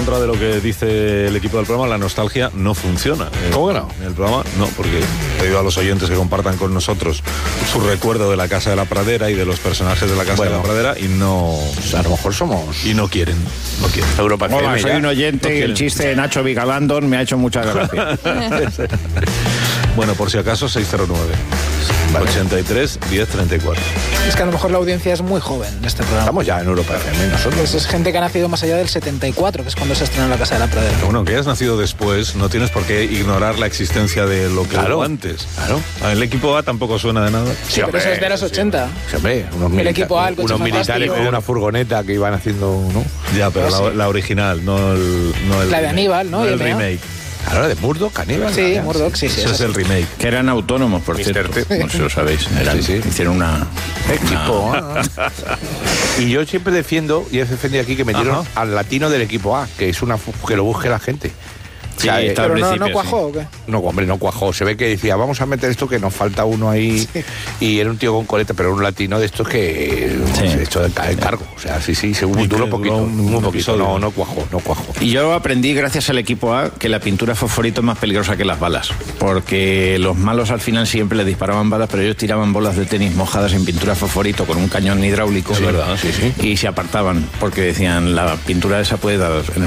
contra de lo que dice el equipo del programa, la nostalgia no funciona. ¿Cómo que no? En el programa no, porque he pedido a los oyentes que compartan con nosotros su recuerdo de la Casa de la Pradera y de los personajes de la Casa de la Pradera y no... A lo mejor somos... Y no quieren. Europa FM. Hola, soy ya. un oyente y el chiste de Nacho Vigalandón me ha hecho muchas gracias. Bueno, por si acaso, 609. 83 10 34. Es que a lo mejor la audiencia es muy joven en este programa. Estamos ya en Europa FM nosotros. Es gente que ha nacido más allá del 74, que es cuando se estrenó La Casa de la Pradera. Bueno, aunque hayas nacido después, no tienes por qué ignorar la existencia de lo que hubo antes. Claro. El equipo A tampoco suena de nada. Sí, pero eso es de los 80. Sí, hombre, El equipo A, el coche unos militares fantástico. con una furgoneta que iban haciendo, ¿no? Ya, pero la original, no el La de Aníbal, ¿no? No el Y el remake. Ahora de Murdoch, Aníbal. Sí, Murdoch, sí. Ese es el remake. Que eran autónomos, por cierto. No sé si lo sabéis. Hicieron una... Equipo A. Y yo siempre defiendo, y he defendido aquí, que metieron al latino del equipo A, que es que lo busque la gente. Sí, O sea, está al Pero principio, no cuajó, ¿o qué? No, hombre, no cuajó. Se ve que decía, vamos a meter esto que nos falta uno ahí. Sí. Y era un tío con coleta, pero un latino de estos que se echó el cargo. O sea, sí, según duró poquito. Muy poquito. No cuajó. Y yo aprendí, gracias al equipo A, que la pintura fosforito es más peligrosa que las balas. Porque los malos al final siempre les disparaban balas, pero ellos tiraban bolas de tenis mojadas en pintura fosforito con un cañón hidráulico. Es verdad, sí. Y se apartaban, porque decían, la pintura esa puede dar...